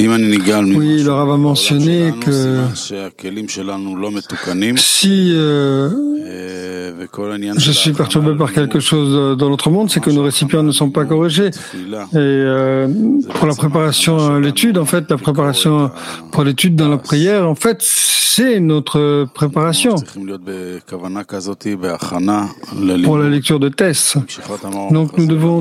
Oui, le Rav a mentionné que si je suis perturbé par quelque chose dans notre monde, c'est que nos récipients ne sont pas corrigés. Et pour la préparation à l'étude, en fait, la préparation pour l'étude dans la prière, en fait, c'est notre préparation pour la lecture de Tess. Donc nous devons